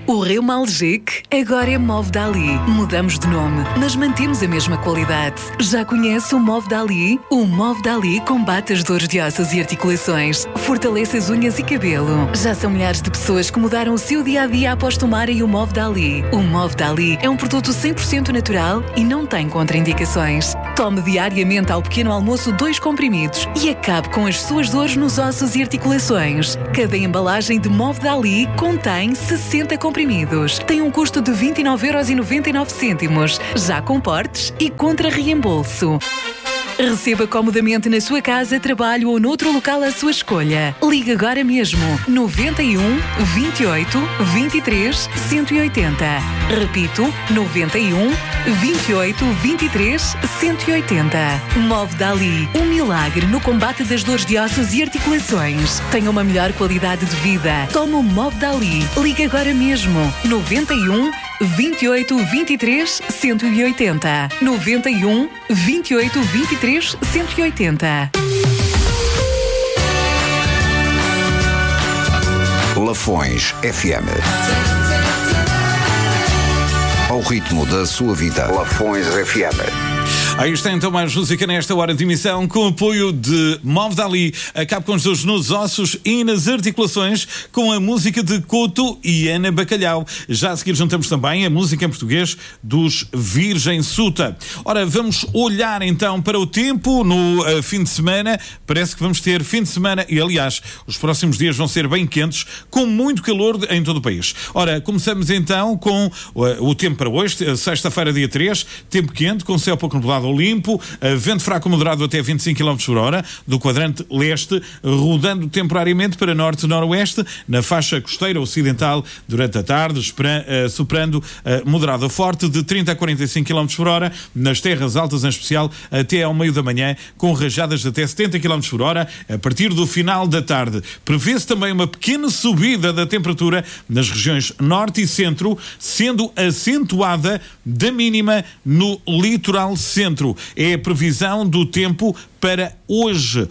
O Reumalgic agora é Movdali. Mudamos de nome, mas mantemos a mesma qualidade. Já conhece o Movdali? O Movdali combate as dores de ossos e articulações, fortalece as unhas e cabelo. Já são milhares de pessoas que mudaram o seu dia-a-dia após tomarem o Movdali. O Movdali é um produto 100% natural e não tem contraindicações. Tome diariamente ao pequeno almoço 2 comprimidos e acabe com as suas dores nos ossos e articulações. Cada embalagem de Movdali contém 60 comprimidos. Tem um custo de 29,99€, já com portes e contra reembolso. Receba comodamente na sua casa, trabalho ou noutro local à sua escolha. Ligue agora mesmo 91 28 23 180. Repito, 91 28 23 180. Movdali, um milagre no combate das dores de ossos e articulações. Tenha uma melhor qualidade de vida. Tome o Movdali. Ligue agora mesmo 91 28 23 180. 91 28 23 180. Lafões FM. Ao ritmo da sua vida. Lafões FM. Aí está então mais música nesta hora de emissão com o apoio de Movdali. Acabe com os dores nos ossos e nas articulações com a música de Couto e Ana Bacalhau. Já a seguir juntamos também a música em português dos Virgem Suta. Ora, vamos olhar então para o tempo no fim de semana. Parece que vamos ter fim de semana e, aliás, os próximos dias vão ser bem quentes, com muito calor em todo o país. Ora, começamos então com o tempo para hoje, sexta-feira, dia 3, tempo quente, com céu pouco nublado limpo, vento fraco moderado até 25 km por hora, do quadrante leste, rodando temporariamente para norte e noroeste, na faixa costeira ocidental durante a tarde, soprando moderado a forte de 30 a 45 km por hora, nas terras altas em especial, até ao meio da manhã, com rajadas de até 70 km por hora, a partir do final da tarde. Prevê-se também uma pequena subida da temperatura nas regiões norte e centro, sendo acentuada da mínima no litoral centro. É a previsão do tempo para hoje,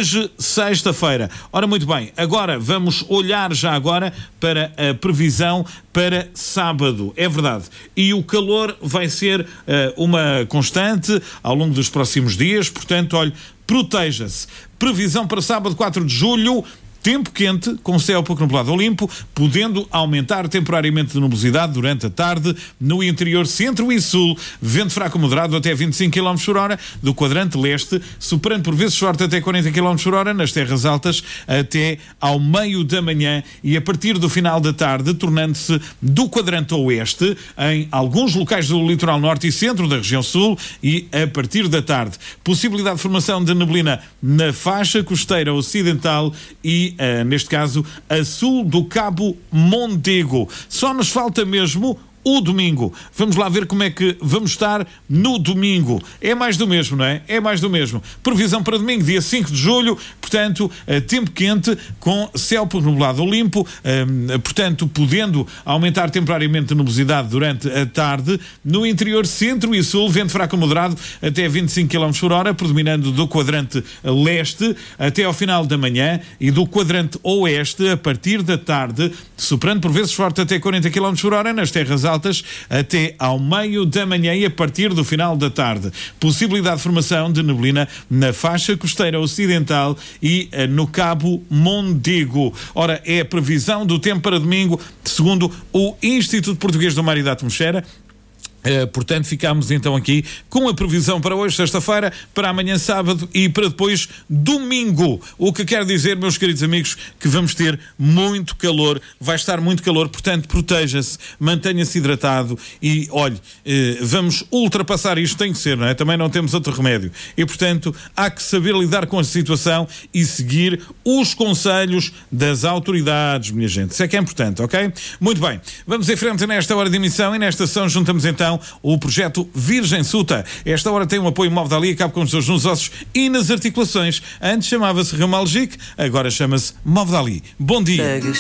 sexta-feira. Ora, muito bem, agora vamos olhar já agora para a previsão para sábado, é verdade. E o calor vai ser uma constante ao longo dos próximos dias, portanto, olhe, proteja-se. Previsão para sábado, 4 de julho, tempo quente, com céu pouco nublado ou limpo, podendo aumentar temporariamente de nubosidade durante a tarde no interior centro e sul, vento fraco moderado até 25 km por hora, do quadrante leste, soprando por vezes forte até 40 km por hora, nas terras altas até ao meio da manhã e a partir do final da tarde, tornando-se do quadrante oeste, em alguns locais do litoral norte e centro da região sul e a partir da tarde. Possibilidade de formação de neblina na faixa costeira ocidental e neste caso, a sul do Cabo Mondego. Só nos falta mesmo o domingo. Vamos lá ver como é que vamos estar no domingo. É mais do mesmo, não é? É mais do mesmo. Previsão para domingo, dia 5 de julho, portanto, tempo quente, com céu pouco nublado ou limpo, portanto, podendo aumentar temporariamente a nubosidade durante a tarde. No interior centro e sul, vento fraco moderado até 25 km por hora, predominando do quadrante leste até ao final da manhã e do quadrante oeste a partir da tarde, soprando por vezes forte até 40 km por hora nas terras altas até ao meio da manhã e a partir do final da tarde. Possibilidade de formação de neblina na faixa costeira ocidental e no Cabo Mondego. Ora, é a previsão do tempo para domingo, segundo o Instituto Português do Mar e da Atmosfera. Portanto, ficamos então aqui com a previsão para hoje, sexta-feira, para amanhã, sábado e para depois, domingo. O que quer dizer, meus queridos amigos, que vamos ter muito calor, vai estar muito calor, portanto, proteja-se, mantenha-se hidratado e, olhe, vamos ultrapassar isto, tem que ser, não é? Também não temos outro remédio. E, portanto, há que saber lidar com a situação e seguir os conselhos das autoridades, minha gente. Isso é que é importante, ok? Muito bem, vamos em frente nesta hora de emissão e nesta sessão juntamos então o projeto Virgem Suta. Esta hora tem um apoio Movdali, acaba com os dores nos ossos e nas articulações. Antes chamava-se Reumalgic, agora chama-se Movdali. Bom dia.